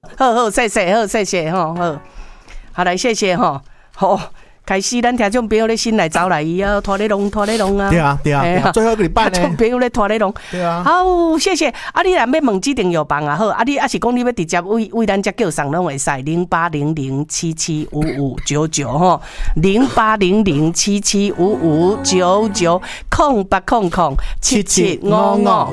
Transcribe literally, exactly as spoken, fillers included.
好好，谢谢，好，谢谢，吼，好，好来，谢谢，吼，好。开始，咱听众朋友咧先来找来伊啊，拖咧龙，拖咧龙啊！ 对啊，对啊，对啊，最后一个礼拜呢， 听众朋友咧拖咧龙， 对啊， 好，谢谢。啊，你若要问指定药房啊，好，啊，你啊是讲你要直接为为咱遮叫上拢会使零八零零七七五五九九吼，零八零零七七五五九九，空八空空七七五五